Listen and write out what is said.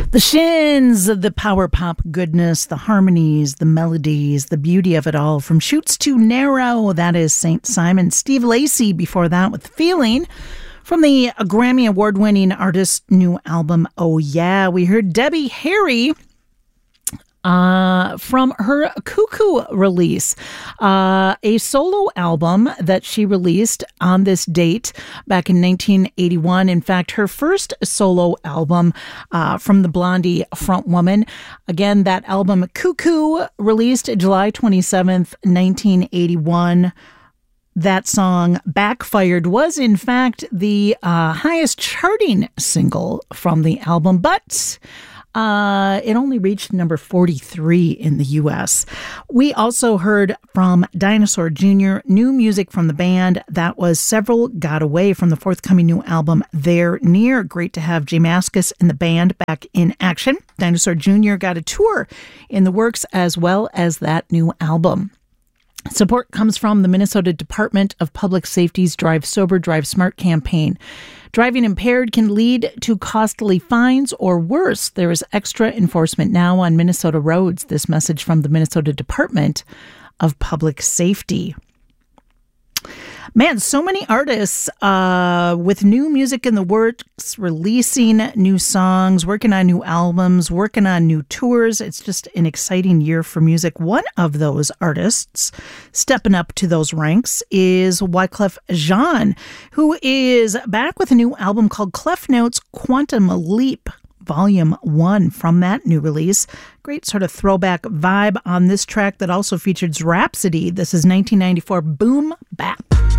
The Shins, the power pop goodness, the harmonies, the melodies, the beauty of it all. From Shoots to Narrow, that is St. Simon. Steve Lacy before that with Feeling. From the Grammy Award-winning artist's new album, Oh Yeah, we heard Debbie Harry from her Cuckoo release, a solo album that she released on this date back in 1981. In fact, her first solo album from the Blondie frontwoman. Again, that album Cuckoo, released July 27th, 1981. That song, Backfired, was in fact the highest charting single from the album, but it only reached number 43 in the U.S. We also heard from Dinosaur Jr., new music from the band. That was Several Got Away from the forthcoming new album, They're Near. Great to have Jay Mascis and the band back in action. Dinosaur Jr. got a tour in the works as well as that new album. Support comes from the Minnesota Department of Public Safety's Drive Sober, Drive Smart campaign. Driving impaired can lead to costly fines or worse. There is extra enforcement now on Minnesota roads. This message from the Minnesota Department of Public Safety. Man, so many artists with new music in the works, releasing new songs, working on new albums, working on new tours. It's just an exciting year for music. One of those artists stepping up to those ranks is Wyclef Jean, who is back with a new album called Clef Notes Quantum Leap. Volume 1 from that new release. Great sort of throwback vibe on this track that also features Rhapsody. This is 1994 Boom Bap.